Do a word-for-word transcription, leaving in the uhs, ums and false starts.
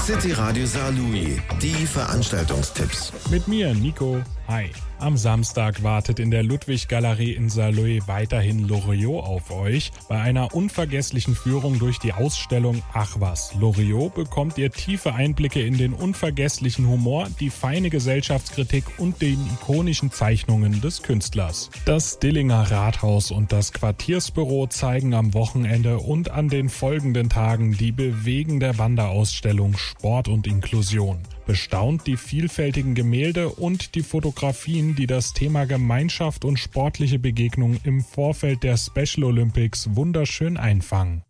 City Radio Saarlouis, die Veranstaltungstipps. Mit mir, Nico. Hi. Am Samstag wartet in der Ludwig-Galerie in Saarlouis weiterhin Loriot auf euch. Bei einer unvergesslichen Führung durch die Ausstellung Ach was, Loriot bekommt ihr tiefe Einblicke in den unvergesslichen Humor, die feine Gesellschaftskritik und den ikonischen Zeichnungen des Künstlers. Das Dillinger Rathaus und das Quartiersbüro zeigen am Wochenende und an den folgenden Tagen die bewegende Wanderausstellung Sport und Inklusion. Bestaunt die vielfältigen Gemälde und die Fotografien, die das Thema Gemeinschaft und sportliche Begegnung im Vorfeld der Special Olympics wunderschön einfangen.